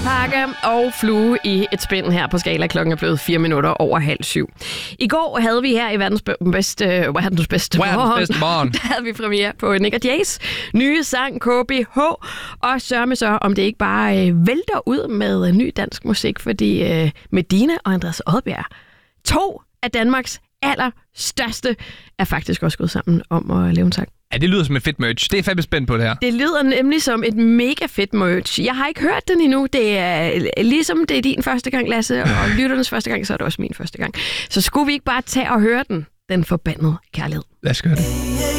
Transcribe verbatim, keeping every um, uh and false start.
Pakke og flue i et spænd her på skala. Klokken er blevet fire minutter over halv syv. I går havde vi her i verdens bedste, verdens bedste morgen, bedste morgen. Der havde vi premiere på Nick og Jays nye sang K B H. Og sørg med så, om det ikke bare øh, vælter ud med ny dansk musik, fordi øh, Medina og Andreas Odbjerg, to af Danmarks allerstørste, er faktisk også gået sammen om at lave en sang. Ja, det lyder som et fedt merch. Det er fandme spændt på det her. Det lyder nemlig som et mega fedt merch. Jeg har ikke hørt den endnu. Det er ligesom det er din første gang, Lasse, og lytternes første gang, så er det også min første gang. Så skulle vi ikke bare tage og høre den, den forbandede kærlighed. Lad os gøre det.